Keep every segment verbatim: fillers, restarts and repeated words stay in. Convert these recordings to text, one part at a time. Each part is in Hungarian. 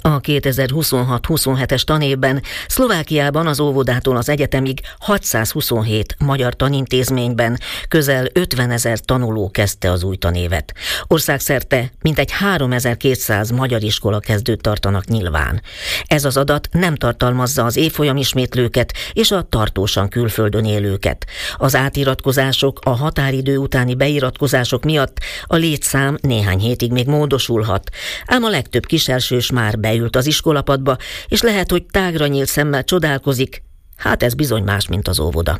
A kétezer-huszonhat huszonhetes tanévben Szlovákiában az óvodától az egyetemig hatszázhuszonhét magyar tanintézményben közel ötvenezer tanuló kezdte az új tanévet. Országszerte mintegy háromezer-kétszáz magyar iskola kezdőt tartanak nyilván. Ez az adat nem tartalmazza az évfolyamismétlőket és a tartósan külföldön élőket. Az átiratkozások, a határidő utáni beiratkozások miatt a létszám néhány hétig még módosulhat, ám a legtöbb kiselsős már beült az iskolapadba, és lehet, hogy tágra nyílt szemmel csodálkozik, hát ez bizony más, mint az óvoda.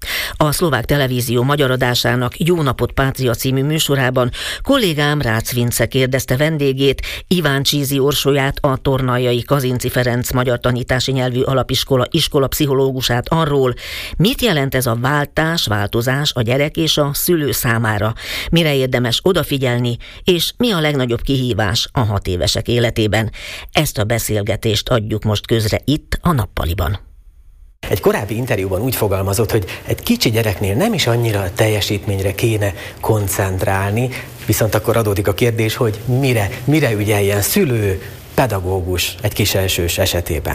A Szlovák Televízió magyar adásának Jó napot Pátria című műsorában kollégám Rácz Vince kérdezte vendégét, Iván Csízi Orsolyát, a Tornaljai Kazinczy Ferenc Magyar Tanítási Nyelvű Alapiskola iskolapszichológusát arról, mit jelent ez a váltás, változás a gyerek és a szülő számára, mire érdemes odafigyelni, és mi a legnagyobb kihívás a hat évesek életében. Ezt a beszélgetést adjuk most közre itt a Nappaliban. Egy korábbi interjúban úgy fogalmazott, hogy egy kicsi gyereknél nem is annyira a teljesítményre kéne koncentrálni, viszont akkor adódik a kérdés, hogy mire, mire ügyeljen szülő, pedagógus egy kiselsős esetében.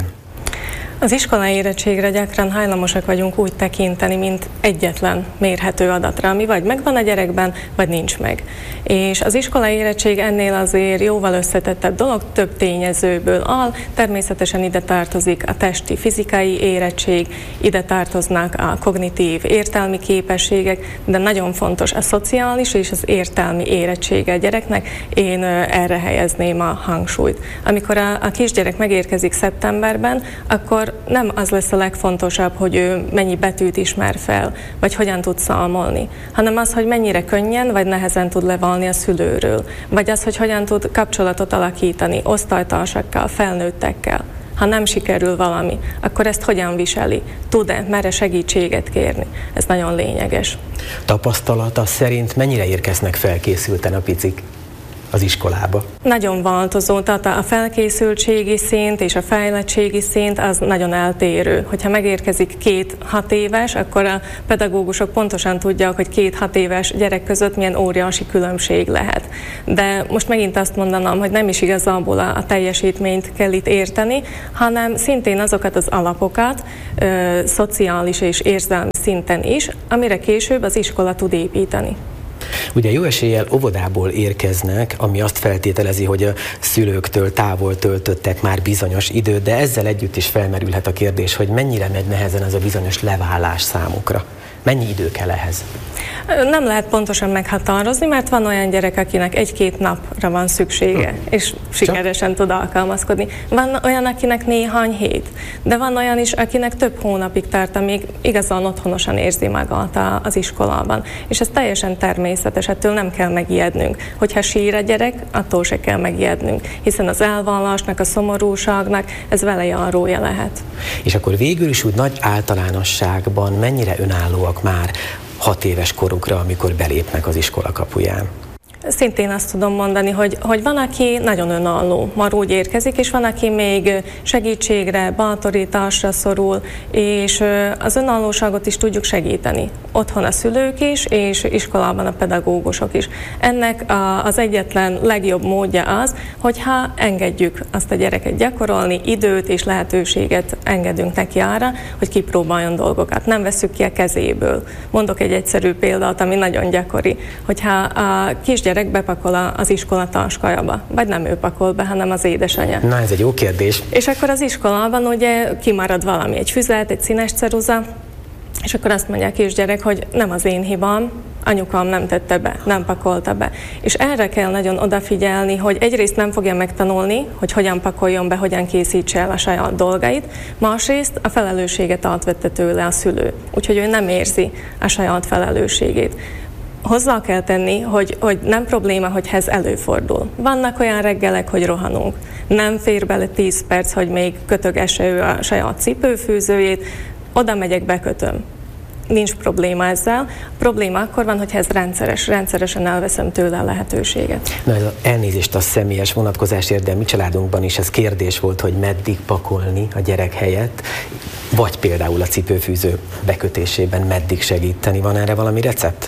Az iskolai érettségre gyakran hajlamosak vagyunk úgy tekinteni, mint egyetlen mérhető adatra, ami vagy megvan a gyerekben, vagy nincs meg. És az iskolai érettség ennél azért jóval összetettebb dolog, több tényezőből áll. Természetesen ide tartozik a testi, fizikai érettség, ide tartoznak a kognitív, értelmi képességek, de nagyon fontos a szociális és az értelmi érettsége a gyereknek. Én erre helyezném a hangsúlyt. Amikor a, a kisgyerek megérkezik szeptemberben, akkor nem az lesz a legfontosabb, hogy ő mennyi betűt ismer fel, vagy hogyan tud számolni, hanem az, hogy mennyire könnyen vagy nehezen tud levalni a szülőről, vagy az, hogy hogyan tud kapcsolatot alakítani osztálytársakkal, felnőttekkel. Ha nem sikerül valami, akkor ezt hogyan viseli? Tud-e, mer-e segítséget kérni? Ez nagyon lényeges. Tapasztalata szerint mennyire érkeznek felkészülten a picik az iskolába? Nagyon változó, tehát a felkészültségi szint és a fejlettségi szint az nagyon eltérő. Hogyha megérkezik két hat éves, akkor a pedagógusok pontosan tudják, hogy két hat éves gyerek között milyen óriási különbség lehet. De most megint azt mondanám, hogy nem is igazából a, a teljesítményt kell itt érteni, hanem szintén azokat az alapokat, ö, szociális és érzelmi szinten is, amire később az iskola tud építeni. Ugye jó eséllyel óvodából érkeznek, ami azt feltételezi, hogy a szülőktől távol töltöttek már bizonyos időt, de ezzel együtt is felmerülhet a kérdés, hogy mennyire megy nehezen ez a bizonyos leválás számukra. Mennyi idő kell ehhez? Nem lehet pontosan meghatározni, mert van olyan gyerek, akinek egy-két napra van szüksége, hm. és sikeresen tud alkalmazkodni. Van olyan, akinek néhány hét, de van olyan is, akinek több hónapig tart, amíg igazán otthonosan érzi magát az iskolában. És ez teljesen természetes, ettől nem kell megijednünk. Hogyha sír a gyerek, attól se kell megijednünk, hiszen az elvallásnak, a szomorúságnak ez velejárója lehet. És akkor végül is úgy nagy általánosságban mennyire önállóak már hat éves korukra, amikor belépnek az iskola kapuján? Szintén azt tudom mondani, hogy, hogy van, aki nagyon önálló, már úgy érkezik, és van, aki még segítségre, bátorításra szorul, és az önállóságot is tudjuk segíteni. Otthon a szülők is, és iskolában a pedagógusok is. Ennek a, az egyetlen legjobb módja az, hogyha engedjük azt a gyereket gyakorolni, időt és lehetőséget engedünk neki arra, hogy kipróbáljon dolgokat. Nem vesszük ki a kezéből. Mondok egy egyszerű példát, ami nagyon gyakori, hogyha a kisgyerek bepakol az iskola táskájába, vagy nem ő pakol be, hanem az édesanyja. Na, ez egy jó kérdés. És akkor az iskolában ugye kimarad valami, egy füzet, egy színes ceruza, és akkor azt mondja a kisgyerek, hogy nem az én hibám, anyukám nem tette be, nem pakolta be. És erre kell nagyon odafigyelni, hogy egyrészt nem fogja megtanulni, hogy hogyan pakoljon be, hogyan készítse el a saját dolgait, másrészt a felelősséget átvette tőle a szülő. Úgyhogy ő nem érzi a saját felelősségét. Hozzá kell tenni, hogy, hogy nem probléma, hogy ez előfordul. Vannak olyan reggelek, hogy rohanunk. Nem fér bele tíz perc, hogy még kötögesse ő a saját cipőfűzőjét, oda megyek, bekötöm. Nincs probléma ezzel. A probléma akkor van, hogy ez rendszeres, rendszeresen elveszem tőle a lehetőséget. Na, ez az elnézést a személyes vonatkozásért, de mi családunkban is ez kérdés volt, hogy meddig pakolni a gyerek helyett, vagy például a cipőfűző bekötésében meddig segíteni. Van erre valami recept?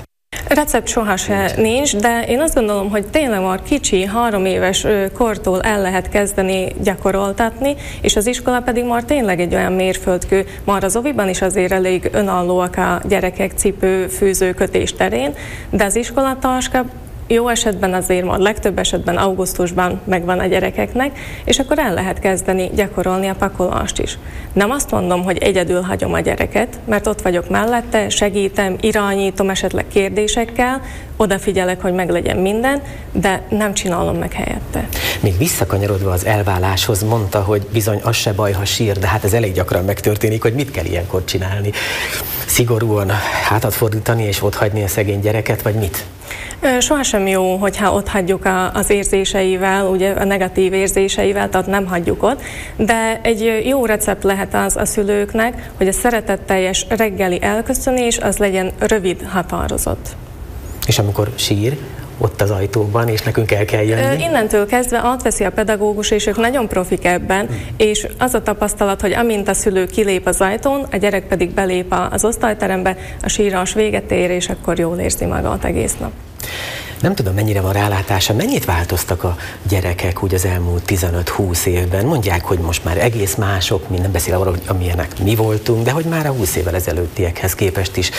Recept sohasem nincs. nincs, de én azt gondolom, hogy tényleg már kicsi, három éves kortól el lehet kezdeni gyakoroltatni, és az iskola pedig már tényleg egy olyan mérföldkő, már az oviban is azért elég önállóak a gyerekek cipő, fűző, kötés terén, de az iskolatáska jó esetben azért már legtöbb esetben augusztusban megvan a gyerekeknek, és akkor el lehet kezdeni gyakorolni a pakolást is. Nem azt mondom, hogy egyedül hagyom a gyereket, mert ott vagyok mellette, segítem, irányítom esetleg kérdésekkel, odafigyelek, hogy meglegyen minden, de nem csinálom meg helyette. Még visszakanyarodva az elváláshoz mondta, hogy bizony az se baj, ha sír, de hát ez elég gyakran megtörténik, hogy mit kell ilyenkor csinálni? Szigorúan hátat fordítani és otthagyni a szegény gyereket, vagy mit? Sohasem jó, hogyha ott hagyjuk a, az érzéseivel, ugye a negatív érzéseivel, tehát nem hagyjuk ott, de egy jó recept lehet az a szülőknek, hogy a szeretetteljes reggeli elköszönés az legyen rövid, határozott. És amikor sír, ott az ajtóban, és nekünk el kell jönni? Innentől kezdve átveszi a pedagógus, és ők nagyon profik ebben, hmm. és az a tapasztalat, hogy amint a szülő kilép az ajtón, a gyerek pedig belép az osztályterembe, a sírás véget ér, és akkor jól érzi magát egész nap. Nem tudom, mennyire van rálátása, mennyit változtak a gyerekek úgy az elmúlt tizenöt-húsz évben. Mondják, hogy most már egész mások, minden beszél arról, hogy amilyenek mi voltunk, de hogy már a húsz évvel ezelőttiekhez képest is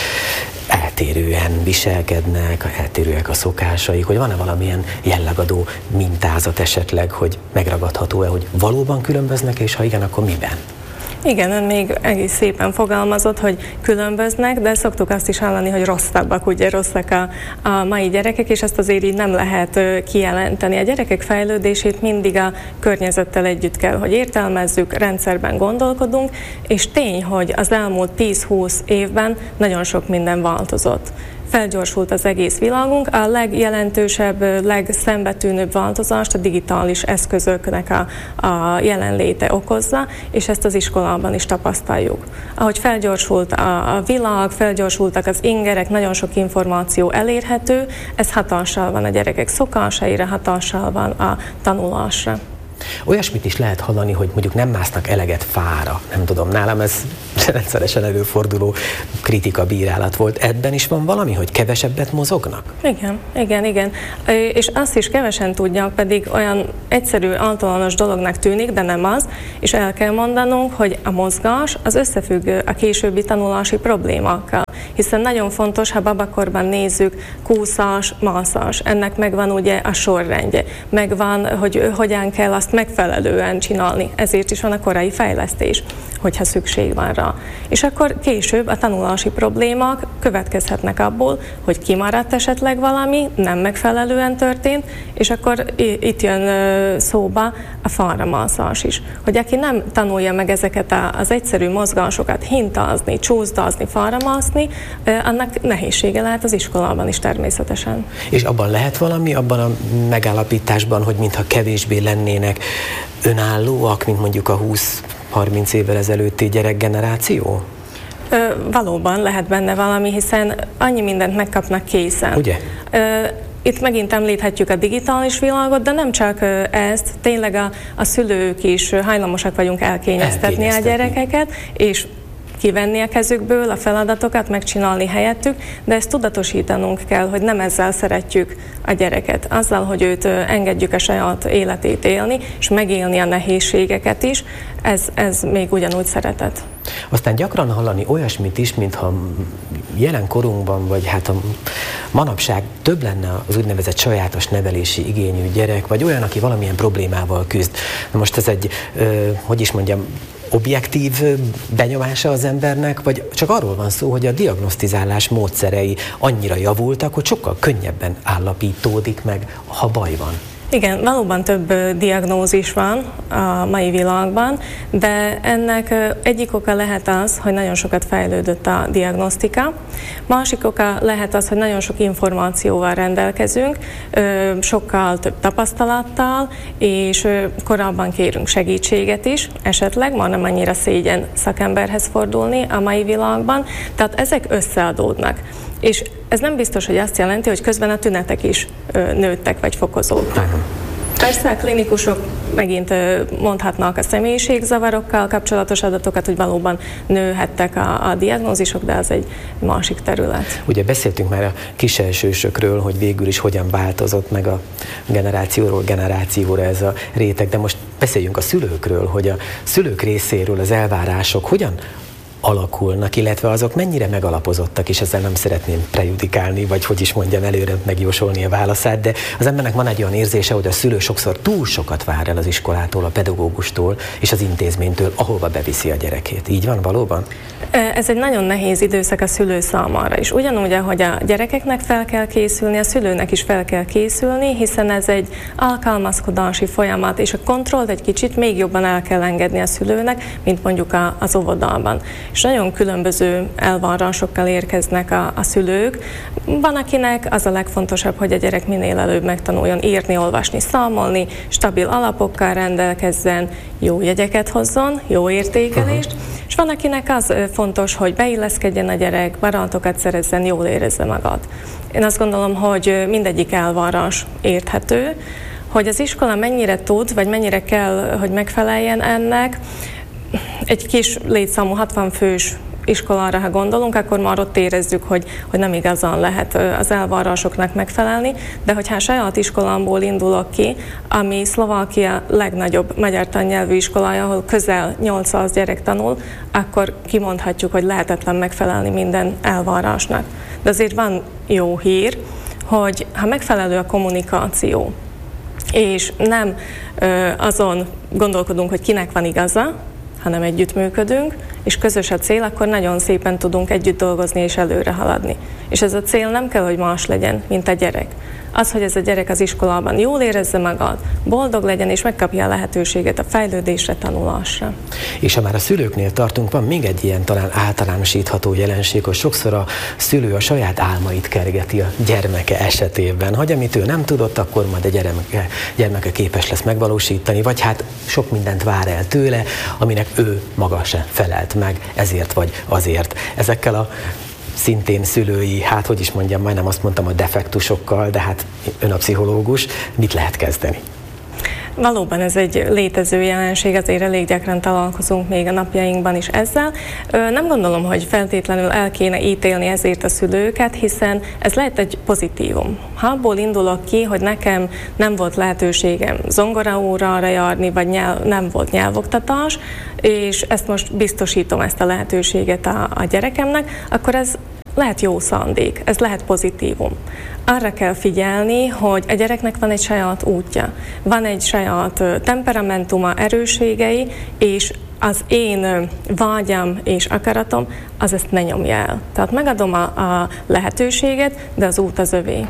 eltérően viselkednek, eltérőek a szokásaik, hogy van-e valamilyen jellegadó mintázat esetleg, hogy megragadható-e, hogy valóban különböznek, és ha igen, akkor miben? Igen, ön még egész szépen fogalmazott, hogy különböznek, de szoktuk azt is hallani, hogy rosszabbak, ugye rosszak a, a mai gyerekek, és ezt azért így nem lehet kijelenteni. A gyerekek fejlődését mindig a környezettel együtt kell, hogy értelmezzük, rendszerben gondolkodunk, és tény, hogy az elmúlt tíz-húsz évben nagyon sok minden változott. Felgyorsult az egész világunk, a legjelentősebb, legszembetűnőbb változást a digitális eszközöknek a, a jelenléte okozza, és ezt az iskolában is tapasztaljuk. Ahogy felgyorsult a, a világ, felgyorsultak az ingerek, nagyon sok információ elérhető, ez hatással van a gyerekek szokásaira, hatással van a tanulásra. Olyasmit is lehet hallani, hogy mondjuk nem másznak eleget fára. Nem tudom, nálam ez rendszeresen előforduló kritika, bírálat volt. Ebben is van valami, hogy kevesebbet mozognak? Igen, igen, igen. És azt is kevesen tudják, pedig olyan egyszerű, általános dolognak tűnik, de nem az, és el kell mondanunk, hogy a mozgás az összefügg a későbbi tanulási problémákkal. Hiszen nagyon fontos, ha babakorban nézzük, kúszás, mászás, ennek megvan ugye a sorrendje, megvan, hogy hogyan kell azt megfelelően csinálni, ezért is van a korai fejlesztés, hogyha szükség van rá. És akkor később a tanulási problémák következhetnek abból, hogy kimaradt esetleg valami, nem megfelelően történt, és akkor itt jön szóba a fáramászás is. Hogy aki nem tanulja meg ezeket az egyszerű mozgásokat, hintázni, csúszdázni, fáramászni, annak nehézsége lehet az iskolában is természetesen. És abban lehet valami, abban a megállapításban, hogy mintha kevésbé lennének önállóak, mint mondjuk a húsz-harminc évvel ezelőtti gyerekgeneráció? Ö, valóban lehet benne valami, hiszen annyi mindent megkapnak készen. Ugye? Ö, Itt megint említhetjük a digitális világot, de nem csak ezt, tényleg a, a szülők is hajlamosak vagyunk elkényeztetni, elkényeztetni a gyerekeket, és kivenni a kezükből a feladatokat, megcsinálni helyettük, de ezt tudatosítanunk kell, hogy nem ezzel szeretjük a gyereket. Azzal, hogy őt engedjük a saját életét élni, és megélni a nehézségeket is, ez, ez még ugyanúgy szeretet. Aztán gyakran hallani olyasmit is, mintha jelen korunkban, vagy hát a manapság több lenne az úgynevezett sajátos nevelési igényű gyerek, vagy olyan, aki valamilyen problémával küzd. Na most ez egy, hogy is mondjam, objektív benyomása az embernek, vagy csak arról van szó, hogy a diagnosztizálás módszerei annyira javultak, hogy sokkal könnyebben állapítódik meg, ha baj van? Igen, valóban több diagnózis van a mai világban, de ennek egyik oka lehet az, hogy nagyon sokat fejlődött a diagnosztika. Másik oka lehet az, hogy nagyon sok információval rendelkezünk, sokkal több tapasztalattal, és korábban kérünk segítséget is, esetleg, már nem annyira szégyen szakemberhez fordulni a mai világban, tehát ezek összeadódnak. És ez nem biztos, hogy azt jelenti, hogy közben a tünetek is ö, nőttek vagy fokozódtak. Persze a klinikusok megint mondhatnak a személyiségzavarokkal kapcsolatos adatokat, hogy valóban nőhettek a, a diagnózisok, de az egy másik terület. Ugye beszéltünk már a kiselsősökről, hogy végül is hogyan változott meg a generációról generációra ez a réteg, de most beszéljünk a szülőkről, hogy a szülők részéről az elvárások hogyan alakulnak, illetve azok mennyire megalapozottak, és ezzel nem szeretném prejudikálni, vagy hogy is mondjam, előre megjósolni a válaszát, de az embernek van egy olyan érzése, hogy a szülő sokszor túl sokat vár el az iskolától, a pedagógustól és az intézménytől, ahova beviszi a gyerekét. Így van valóban? Ez egy nagyon nehéz időszak a szülő számára is. Ugyanúgy, ahogy a gyerekeknek fel kell készülni, a szülőnek is fel kell készülni, hiszen ez egy alkalmazkodási folyamat, és a kontrollt egy kicsit még jobban el kell engedni a szülőnek, mint mondjuk a, az óvodában. És nagyon különböző elvárásokkal érkeznek a, a szülők. Van, akinek az a legfontosabb, hogy a gyerek minél előbb megtanuljon írni, olvasni, számolni, stabil alapokkal rendelkezzen, jó jegyeket hozzon, jó értékelést, uh-huh. és van, akinek az fontos, hogy beilleszkedjen a gyerek, barátokat szerezzen, jól érezze magad. Én azt gondolom, hogy mindegyik elvárás érthető, hogy az iskola mennyire tud, vagy mennyire kell, hogy megfeleljen ennek. Egy kis létszámú hatvan fős iskolára, ha gondolunk, akkor már ott érezzük, hogy, hogy nem igazán lehet az elvárásoknak megfelelni, de hogyha a saját iskolámból indulok ki, ami Szlovákia legnagyobb magyar tannyelvű iskolája, ahol közel nyolcszáz gyerek tanul, akkor kimondhatjuk, hogy lehetetlen megfelelni minden elvárásnak. De azért van jó hír, hogy ha megfelelő a kommunikáció, és nem ö, azon gondolkodunk, hogy kinek van igaza, hanem együttműködünk, és közös a cél, akkor nagyon szépen tudunk együtt dolgozni és előre haladni. És ez a cél nem kell, hogy más legyen, mint a gyerek. Az, hogy ez a gyerek az iskolában jól érezze magad, boldog legyen, és megkapja a lehetőséget a fejlődésre, tanulásra. És ha már a szülőknél tartunk, van még egy ilyen talán általánosítható jelenség, hogy sokszor a szülő a saját álmait kergeti a gyermeke esetében, hogy amit ő nem tudott, akkor majd a gyermeke, gyermeke képes lesz megvalósítani, vagy hát sok mindent vár el tőle, aminek ő maga se felelt meg, ezért vagy azért. Ezekkel a szintén szülői, hát hogy is mondjam, majdnem azt mondtam, a defektusokkal, de hát ön a pszichológus, mit lehet kezdeni? Valóban ez egy létező jelenség, azért elég gyakran találkozunk még a napjainkban is ezzel. Nem gondolom, hogy feltétlenül el kéne ítélni ezért a szülőket, hiszen ez lehet egy pozitívum. Ha abból indulok ki, hogy nekem nem volt lehetőségem zongoraórára járni, vagy nyelv, nem volt nyelvoktatás, és ezt most biztosítom, ezt a lehetőséget a, a gyerekemnek, akkor ez lehet jó szándék, ez lehet pozitívum. Arra kell figyelni, hogy a gyereknek van egy saját útja, van egy saját temperamentuma, erősségei, és az én vágyam és akaratom, az ezt ne nyomja el. Tehát megadom a, a lehetőséget, de az út az övé.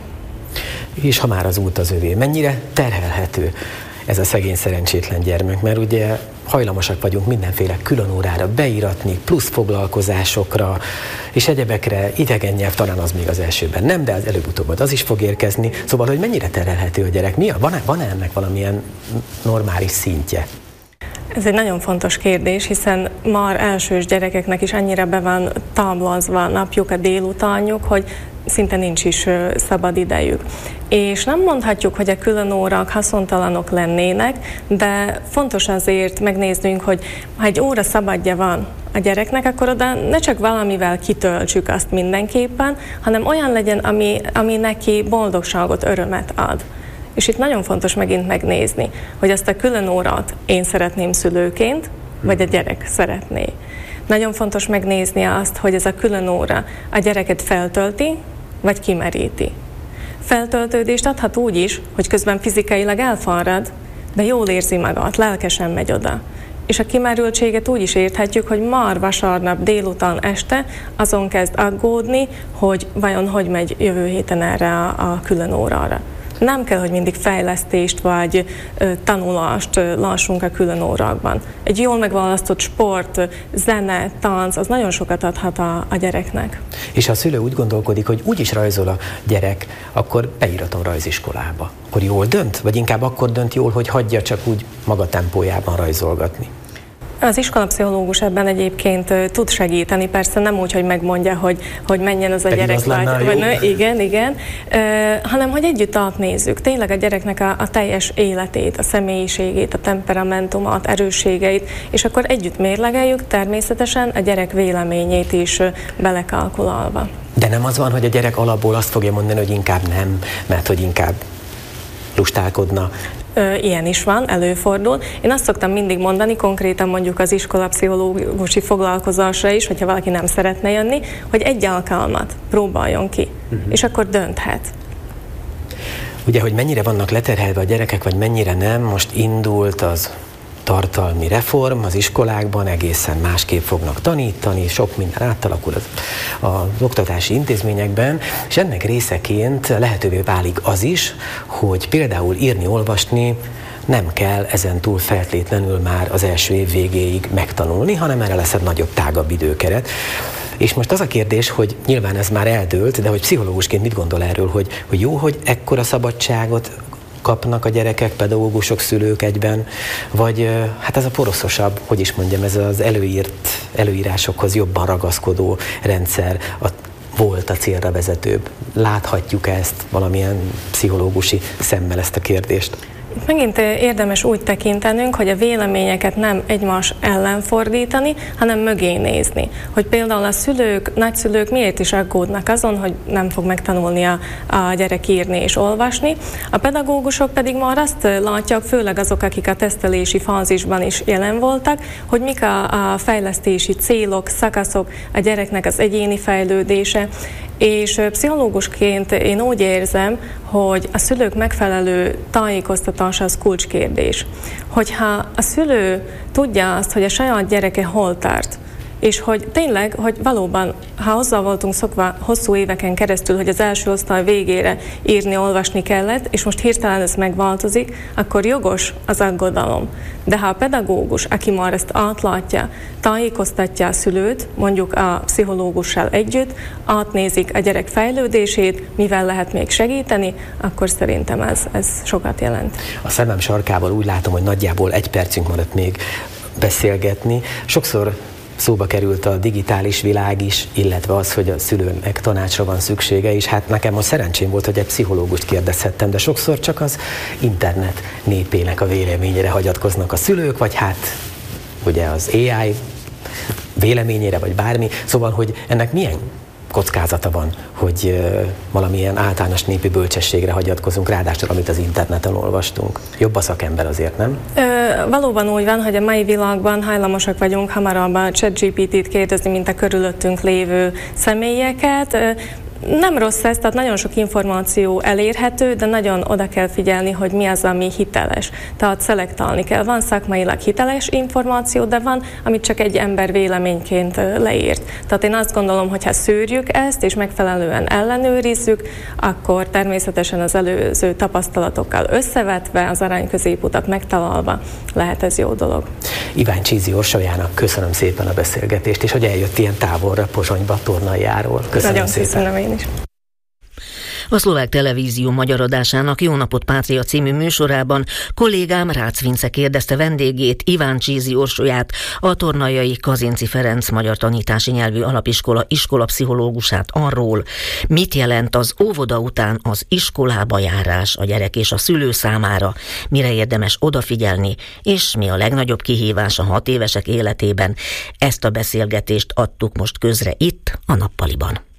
És ha már az út az övé, mennyire terhelhető ez a szegény szerencsétlen gyermek, mert ugye hajlamosak vagyunk mindenféle különórára beíratni, plusz foglalkozásokra, és egyebekre, idegen nyelv talán az még az elsőben nem, de az előbb-utóbb az is fog érkezni. Szóval, hogy mennyire terhelhető a gyerek? Mi a, van-e, van-e ennek valamilyen normális szintje? Ez egy nagyon fontos kérdés, hiszen már elsős gyerekeknek is annyira be van táblazva napjuk, a délutánjuk, hogy szinte nincs is szabad idejük. És nem mondhatjuk, hogy a különórak haszontalanok lennének, de fontos azért megnéznünk, hogy ha egy óra szabadja van a gyereknek, akkor oda ne csak valamivel kitöltsük azt mindenképpen, hanem olyan legyen, ami, ami neki boldogságot, örömet ad. És itt nagyon fontos megint megnézni, hogy azt a külön órát én szeretném szülőként, vagy a gyerek szeretné. Nagyon fontos megnézni azt, hogy ez a külön óra a gyereket feltölti, vagy kimeríti. Feltöltődést adhat úgy is, hogy közben fizikailag elfárad, de jól érzi magát, lelkesen megy oda. És a kimerültséget úgy is érthetjük, hogy már vasárnap délután este azon kezd aggódni, hogy vajon hogy megy jövő héten erre a, a külön órára. Nem kell, hogy mindig fejlesztést vagy ö, tanulást ö, lássunk a külön órákban. Egy jól megválasztott sport, zene, tánc, az nagyon sokat adhat a, a gyereknek. És ha a szülő úgy gondolkodik, hogy úgy is rajzol a gyerek, akkor beíratom rajziskolába. Akkor jól dönt? Vagy inkább akkor dönt jól, hogy hagyja csak úgy maga tempójában rajzolgatni? Az iskolapszichológus ebben egyébként tud segíteni, persze nem úgy, hogy megmondja, hogy, hogy menjen az a Pedig gyerek, az vagy, vagy nő, igen, igen, uh, hanem hogy együtt átnézzük tényleg a gyereknek a, a teljes életét, a személyiségét, a temperamentumát, erősségeit, és akkor együtt mérlegeljük, természetesen a gyerek véleményét is belekalkulálva. De nem az van, hogy a gyerek alapból azt fogja mondani, hogy inkább nem, mert hogy inkább lustálkodna. Ilyen is van, előfordul. Én azt szoktam mindig mondani, konkrétan mondjuk az iskolapszichológusi foglalkozásra is, hogyha valaki nem szeretne jönni, hogy egy alkalmat próbáljon ki, uh-huh. és akkor dönthet. Ugye, hogy mennyire vannak leterhelve a gyerekek, vagy mennyire nem, most indult az tartalmi reform az iskolákban, egészen másképp fognak tanítani, sok minden átalakul az, az oktatási intézményekben, és ennek részeként lehetővé válik az is, hogy például írni, olvasni nem kell ezen túl feltétlenül már az első év végéig megtanulni, hanem erre lesz egy nagyobb, tágabb időkeret. És most az a kérdés, hogy nyilván ez már eldőlt, de hogy pszichológusként mit gondol erről, hogy, hogy jó, hogy ekkora szabadságot kapnak a gyerekek, pedagógusok, szülők egyben, vagy hát ez a poroszosabb, hogy is mondjam, ez az előírt előírásokhoz jobban ragaszkodó rendszer a, volt a célra vezetőbb. Láthatjuk ezt valamilyen pszichológusi szemmel, ezt a kérdést? Itt megint érdemes úgy tekintenünk, hogy a véleményeket nem egymás ellen fordítani, hanem mögé nézni. Hogy például a szülők, nagyszülők miért is aggódnak azon, hogy nem fog megtanulni a, a gyerek írni és olvasni. A pedagógusok pedig már azt látják, főleg azok, akik a tesztelési fázisban is jelen voltak, hogy mik a, a fejlesztési célok, szakaszok, a gyereknek az egyéni fejlődése, és pszichológusként én úgy érzem, hogy a szülők megfelelő tájékoztatása az kulcskérdés. Hogyha a szülő tudja azt, hogy a saját gyereke hol tart, és hogy tényleg, hogy valóban, ha hozzá voltunk szokva hosszú éveken keresztül, hogy az első osztály végére írni, olvasni kellett, és most hirtelen ez megváltozik, akkor jogos az aggodalom. De ha a pedagógus, aki már ezt átlátja, tájékoztatja a szülőt, mondjuk a pszichológussal együtt, átnézik a gyerek fejlődését, mivel lehet még segíteni, akkor szerintem ez, ez sokat jelent. A szemem sarkával úgy látom, hogy nagyjából egy percünk maradt még beszélgetni. Sokszor szóba került a digitális világ is, illetve az, hogy a szülőnek tanácsra van szüksége is. Hát nekem most szerencsém volt, hogy egy pszichológust kérdezhettem, de sokszor csak az internet népének a véleményére hagyatkoznak a szülők, vagy hát ugye az á i véleményére, vagy bármi. Szóval, hogy ennek milyen kockázata van, hogy uh, valamilyen általános népi bölcsességre hagyatkozunk, ráadásul, amit az interneten olvastunk. Jobb a szakember azért, nem? Ö, valóban úgy van, hogy a mai világban hajlamosak vagyunk hamarabb a ChatGPT-t kérdezni, mint a körülöttünk lévő személyeket. Ö, Nem rossz ez, tehát nagyon sok információ elérhető, de nagyon oda kell figyelni, hogy mi az, ami hiteles. Tehát szelektálni kell. Van szakmailag hiteles információ, de van, amit csak egy ember véleményként leírt. Tehát én azt gondolom, hogy ha szűrjük ezt, és megfelelően ellenőrizzük, akkor természetesen az előző tapasztalatokkal összevetve, az aranyközéputat megtalálva lehet ez jó dolog. Iványi Csízi Orsolyanak köszönöm szépen a beszélgetést, és hogy eljött ilyen távolra Pozsonyba, Tornaiáról. Köszönöm Nagyon szépen. Köszönöm én is. A Szlovák Televízió magyar adásának Jó napot Pátria című műsorában kollégám Rácz Vince kérdezte vendégét, Iványi Csízi Orsolyát, a tornaiai Kazinczy Ferenc Magyar Tanítási Nyelvű Alapiskola iskolapszichológusát arról, mit jelent az óvoda után az iskolába járás a gyerek és a szülő számára, mire érdemes odafigyelni, és mi a legnagyobb kihívás a hat évesek életében. Ezt a beszélgetést adtuk most közre itt, a Nappaliban.